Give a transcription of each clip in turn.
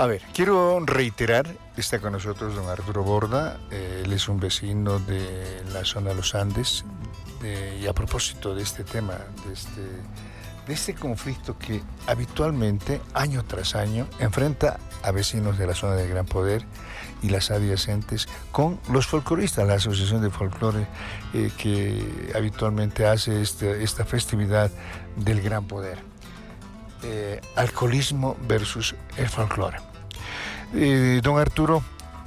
A ver, quiero reiterar, está con nosotros don Arturo Borda, él es un vecino de la zona de los Andes, y a propósito de este tema, de este conflicto que habitualmente, año tras año, enfrenta a vecinos de la zona del Gran Poder y las adyacentes con los folcloristas, la Asociación de Folclore que habitualmente hace esta festividad del Gran Poder. Alcoholismo versus el folclore. Don Arturo,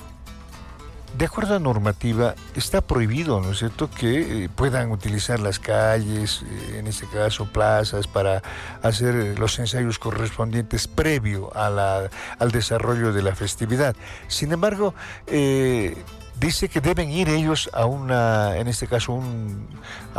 de acuerdo a normativa, está prohibido, ¿no es cierto?, que puedan utilizar las calles, en este caso plazas, para hacer los ensayos correspondientes previo al desarrollo de la festividad. Sin embargo, dice que deben ir ellos a en este caso, a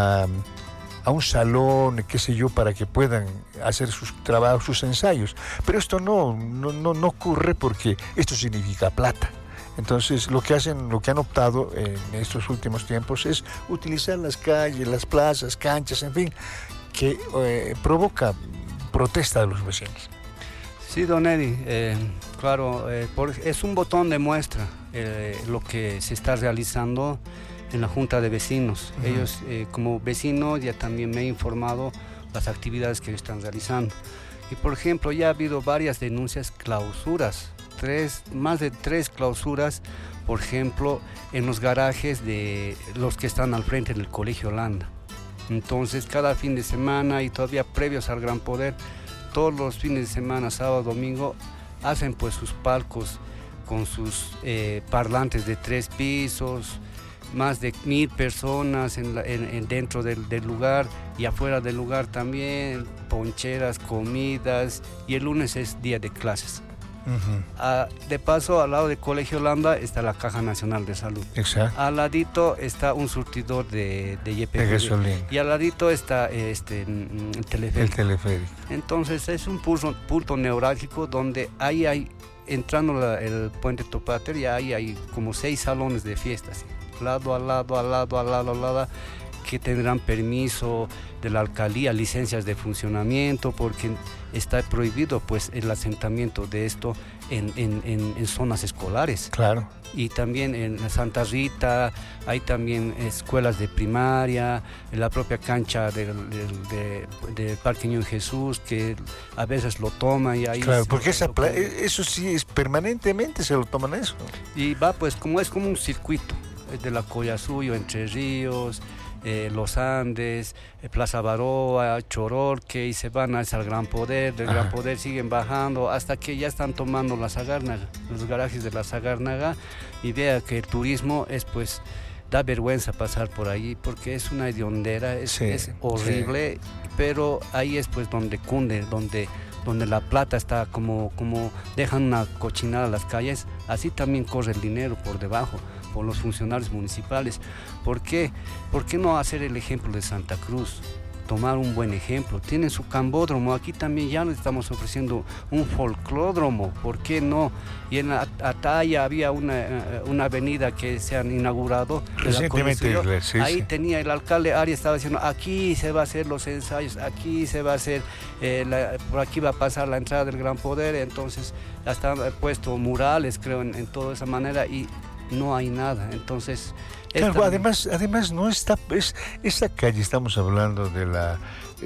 un salón, qué sé yo, para que puedan hacer sus trabajos, sus ensayos. Pero esto no ocurre porque esto significa plata. Entonces, lo que han optado en estos últimos tiempos es utilizar las calles, las plazas, canchas, en fin, que provoca protesta de los vecinos. Sí, don Eddie, claro, es un botón de muestra lo que se está realizando en la Junta de Vecinos. Uh-huh. Ellos, como vecinos, ya también me he informado las actividades que están realizando. Y, por ejemplo, ya ha habido varias denuncias, clausuras, más de 3 clausuras, por ejemplo, en los garajes de los que están al frente del Colegio Holanda. Entonces, cada fin de semana y todavía previos al Gran Poder, todos los fines de semana, sábado, domingo, hacen pues sus palcos con sus parlantes de 3 pisos, más de 1000 personas dentro del lugar y afuera del lugar también, poncheras, comidas, y el lunes es día de clases. Uh-huh. De paso, al lado del Colegio Holanda está la Caja Nacional de Salud. Exacto. Al ladito está un surtidor de YPF. Y al ladito está el teleférico. Entonces es un punto neurálgico donde ahí hay, entrando el puente Topater, y ahí hay como 6 salones de fiestas, lado a lado, que tendrán permiso de la alcaldía, licencias de funcionamiento, porque está prohibido pues el asentamiento de esto en zonas escolares. Claro. Y también en Santa Rita hay también escuelas de primaria, en la propia cancha del Parque Niño Jesús, que a veces lo toman y ahí... Claro, porque eso sí es permanentemente se lo toman eso. Y va pues como un circuito de la Collasuyo, Entre Ríos, Los Andes, Plaza Baroa, Chororque, y se van al Gran Poder, del Gran Poder siguen bajando hasta que ya están tomando la Sagárnaga, los garajes de la Sagárnaga, y vea que el turismo es pues, da vergüenza pasar por ahí porque es una hediondera, es horrible, sí. Pero ahí es pues donde cunde, donde la plata está como dejan una cochinada a las calles, así también corre el dinero por debajo, por los funcionarios municipales. ¿Por qué? ¿Por qué no hacer el ejemplo de Santa Cruz? Tomar un buen ejemplo. Tienen su cambódromo, aquí también ya les estamos ofreciendo un folclódromo, ¿por qué no? Y en Ataya había una avenida que se han inaugurado recientemente, ahí tenía el alcalde Arias, estaba diciendo, aquí se va a hacer los ensayos, aquí se va a hacer, por aquí va a pasar la entrada del Gran Poder, entonces hasta han puesto murales, creo, en toda esa manera, y no hay nada. Entonces claro, además no está, esa calle, estamos hablando de la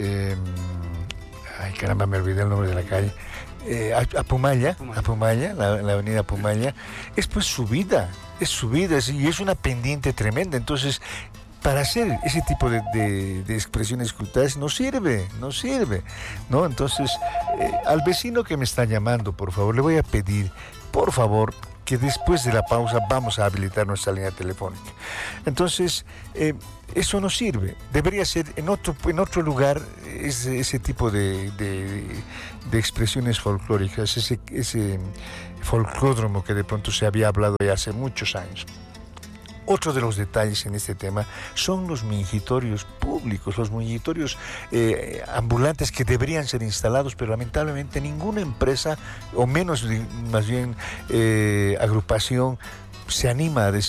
ay caramba, me olvidé el nombre de la calle, Apumaya, la avenida Apumaya, es pues subida, y es una pendiente tremenda. Entonces, para hacer ese tipo de expresiones culturales no sirve, ¿no? Entonces, al vecino que me está llamando, por favor, le voy a pedir, por favor, que después de la pausa vamos a habilitar nuestra línea telefónica. Entonces, eso no sirve. Debería ser en otro lugar ese tipo de expresiones folclóricas, ese folclódromo que de pronto se había hablado ya hace muchos años. Otro de los detalles en este tema son los mingitorios públicos, los mingitorios ambulantes que deberían ser instalados, pero lamentablemente ninguna empresa, o menos más bien agrupación, se anima a decir